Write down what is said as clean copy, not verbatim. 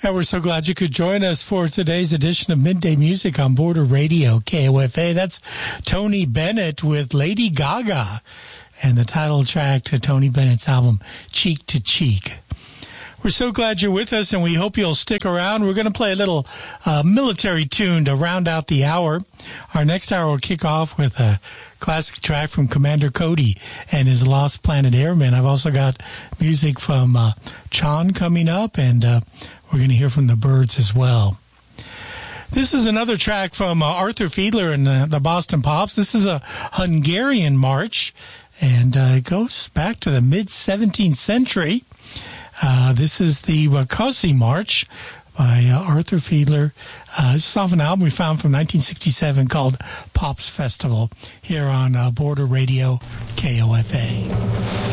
And we're so glad you could join us for today's edition of Midday Music on Border Radio, KOFA. That's Tony Bennett with Lady Gaga and the title track to Tony Bennett's album, Cheek to Cheek. We're so glad you're with us, and we hope you'll stick around. We're going to play a little military tune to round out the hour. Our next hour will kick off with a classic track from Commander Cody and his Lost Planet Airmen. I've also got music from Chon coming up, and we're going to hear from the Byrds as well. This is another track from Arthur Fiedler and the Boston Pops. This is a Hungarian march, and it goes back to the mid-17th century. This is the Rákóczi March by Arthur Fiedler. This is off an album we found from 1967 called Pops Festival here on Border Radio, KOFA.